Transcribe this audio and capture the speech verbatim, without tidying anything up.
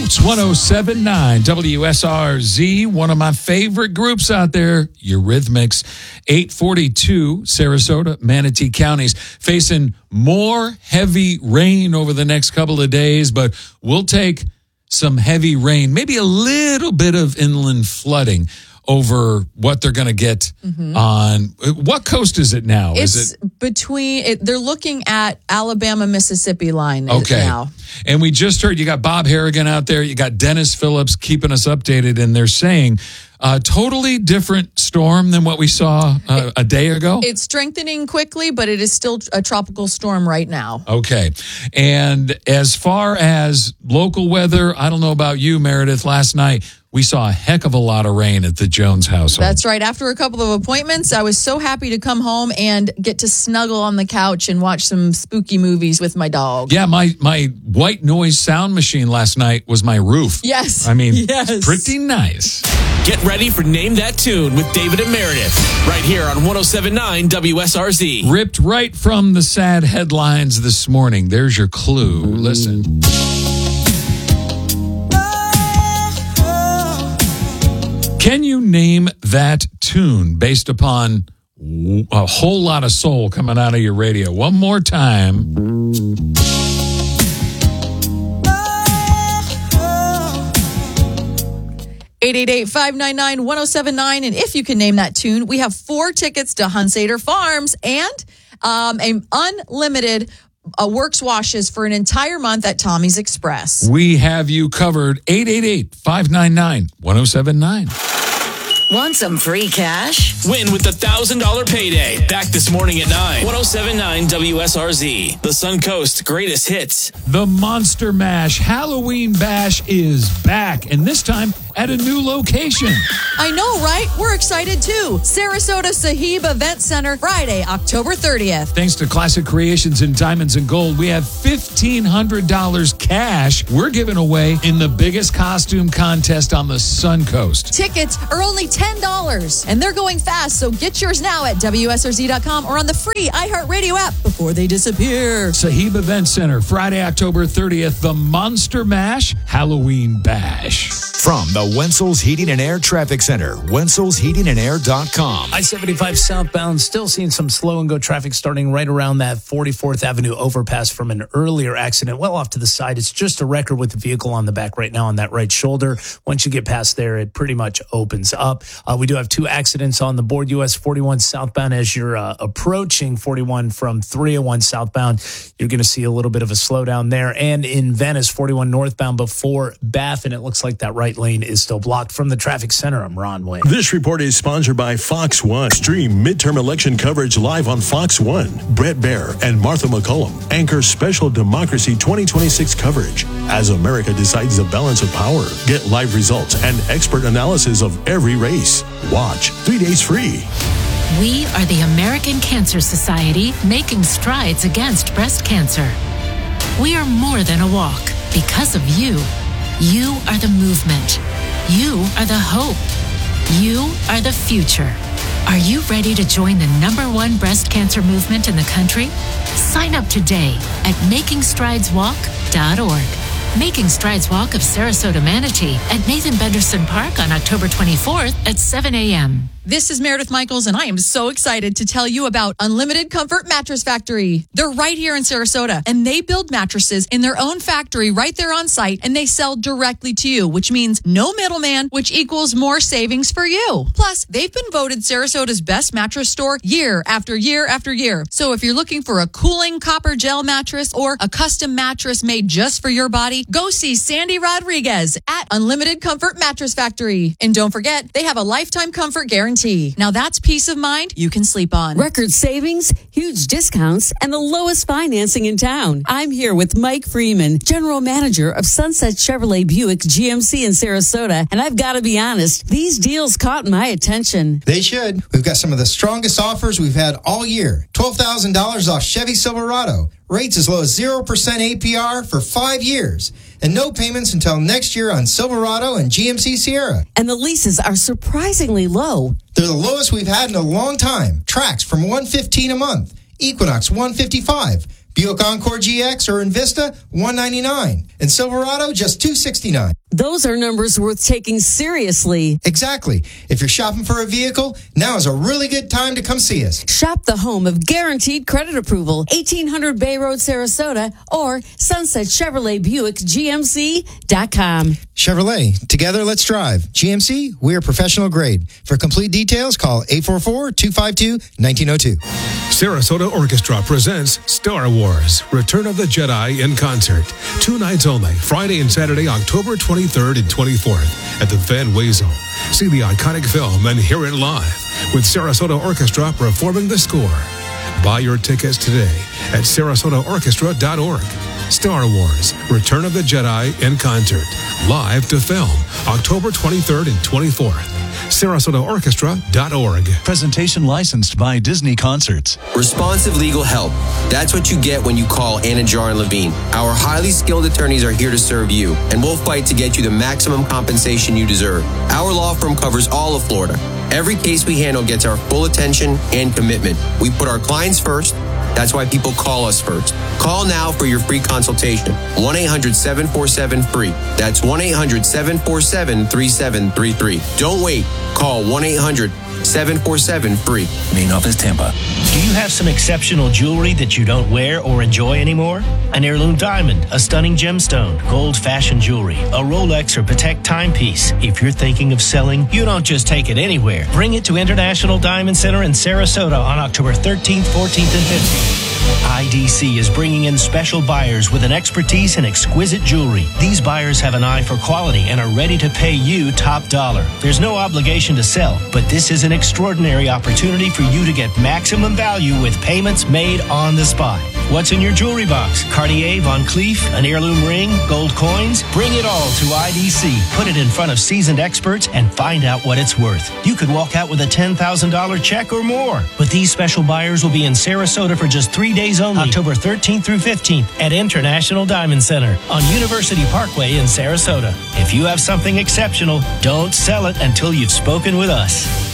It's one oh seven point nine W S R Z, one of my favorite groups out there, Eurythmics. eight forty-two, Sarasota, Manatee counties facing more heavy rain over the next couple of days, but we'll take some heavy rain, maybe a little bit of inland flooding over what they're going to get mm-hmm. on. What coast is it now? It's is it between, it, they're looking at Alabama, Mississippi line okay. now. And we just heard you got Bob Harrigan out there. You got Dennis Phillips keeping us updated. And they're saying a totally different storm than what we saw uh, a day ago. It's strengthening quickly, but it is still a tropical storm right now. Okay. And as far as local weather, I don't know about you, Meredith, last night, we saw a heck of a lot of rain at the Jones household. That's right. After a couple of appointments, I was so happy to come home and get to snuggle on the couch and watch some spooky movies with my dog. Yeah, my, my white noise sound machine last night was my roof. Yes. I mean, yes. pretty nice. Get ready for Name That Tune with David and Meredith, right here on one oh seven point nine W S R Z. Ripped right from the sad headlines this morning. There's your clue. Listen. Can you name that tune based upon a whole lot of soul coming out of your radio? One more time. eight eight eight, five nine nine, one oh seven nine. And if you can name that tune, we have four tickets to Hunsader Farms and um, an unlimited uh, works washes for an entire month at Tommy's Express. We have you covered. eight eight eight, five nine nine, one oh seven nine. Want some free cash? Win with the one thousand dollars payday. Back this morning at nine. one oh seven point nine W S R Z. The Suncoast greatest hits. The Monster Mash Halloween Bash is back, and this time at a new location. I know, right? We're excited too. Sarasota Sahib Event Center, Friday, October thirtieth. Thanks to Classic Creations and Diamonds and Gold, we have fifteen hundred dollars cash we're giving away in the biggest costume contest on the Suncoast. Tickets are only ten dollars, and they're going fast, so get yours now at W S R Z dot com or on the free iHeartRadio app before they disappear. Sahib Event Center, Friday, October thirtieth, the Monster Mash Halloween Bash. From the Wenzel's Heating and Air Traffic Center, Wenzel's Heating and Air dot com. I seventy-five southbound, still seeing some slow and go traffic starting right around that forty-fourth Avenue overpass from an earlier accident. Well off to the side. It's just a record with the vehicle on the back right now on that right shoulder. Once you get past there, it pretty much opens up. Uh, we do have two accidents on the board. U S forty-one southbound as you're uh, approaching forty-one from three oh one southbound. You're going to see a little bit of a slowdown there. And in Venice, forty-one northbound before Bath, and it looks like that right lane is still blocked. From the traffic center, I'm Ron Wayne. This report is sponsored by Fox One. Stream midterm election coverage live on Fox One. Brett Baer and Martha McCullum anchor special Democracy twenty twenty-six coverage as America decides the balance of power. Get live results and expert analysis of every race. Watch three days free. We are the American Cancer Society, making strides against breast cancer. We are more than a walk. Because of you, you are the movement. You are the hope. You are the future. Are you ready to join the number one breast cancer movement in the country? Sign up today at making strides walk dot org. Making Strides Walk of Sarasota Manatee at Nathan Benderson Park on October twenty-fourth at seven a.m. This is Meredith Michaels, and I am so excited to tell you about Unlimited Comfort Mattress Factory. They're right here in Sarasota, and they build mattresses in their own factory right there on site, and they sell directly to you, which means no middleman, which equals more savings for you. Plus, they've been voted Sarasota's best mattress store year after year after year. So if you're looking for a cooling copper gel mattress or a custom mattress made just for your body, go see Sandy Rodriguez at Unlimited Comfort Mattress Factory. And don't forget, they have a lifetime comfort guarantee. Now that's peace of mind you can sleep on. Record savings, huge discounts, and the lowest financing in town. I'm here with Mike Freeman, General Manager of Sunset Chevrolet Buick G M C in Sarasota. And I've got to be honest, these deals caught my attention. They should. We've got some of the strongest offers we've had all year. twelve thousand dollars off Chevy Silverado. Rates as low as zero percent A P R for five years. And no payments until next year on Silverado and G M C Sierra. And the leases are surprisingly low. They're the lowest we've had in a long time. Trax from one hundred fifteen dollars a month. Equinox one hundred fifty-five dollars. Buick Encore G X or Invista one hundred ninety-nine dollars. And Silverado just two hundred sixty-nine dollars. Those are numbers worth taking seriously. Exactly. If you're shopping for a vehicle, now is a really good time to come see us. Shop the home of guaranteed credit approval, eighteen hundred Bay Road, Sarasota, or Sunset Chevrolet Buick G M C dot com. Chevrolet, together let's drive. G M C, we are professional grade. For complete details, call eight four four, two five two, one nine zero two. Sarasota Orchestra presents Star Wars, Return of the Jedi in concert. Two nights only, Friday and Saturday, October twenty-third and twenty-fourth at the Van Wezel. See the iconic film and hear it live with Sarasota Orchestra performing the score. Buy your tickets today at sarasota orchestra dot org. Star Wars, Return of the Jedi in concert. Live to film, October twenty-third and twenty-fourth. sarasota orchestra dot org. Presentation licensed by Disney Concerts. Responsive legal help. That's what you get when you call Anna Jar and Levine. Our highly skilled attorneys are here to serve you, and we'll fight to get you the maximum compensation you deserve. Our law firm covers all of Florida. Every case we handle gets our full attention and commitment. We put our clients first. That's why people call us first. Call now for your free consultation. one eight hundred seven four seven free. That's one eight hundred seven four seven three seven three three. Don't wait. Call one eight hundred seven four seven free. Main office, Tampa. Do you have some exceptional jewelry that you don't wear or enjoy anymore? An heirloom diamond, a stunning gemstone, gold fashion jewelry, a Rolex or Patek timepiece. If you're thinking of selling, you don't just take it anywhere. Bring it to International Diamond Center in Sarasota on October thirteenth, fourteenth, and fifteenth. I D C is bringing in special buyers with an expertise in exquisite jewelry. These buyers have an eye for quality and are ready to pay you top dollar. There's no obligation to sell, but this is an extraordinary opportunity for you to get maximum value with payments made on the spot. What's in your jewelry box? Cartier, Von Cleef, an heirloom ring, gold coins? Bring it all to I D C. Put it in front of seasoned experts and find out what it's worth. You could walk out with a ten thousand dollars check or more. But these special buyers will be in Sarasota for just three days only, October thirteenth through fifteenth at International Diamond Center on University Parkway in Sarasota. If you have something exceptional, don't sell it until you've spoken with us.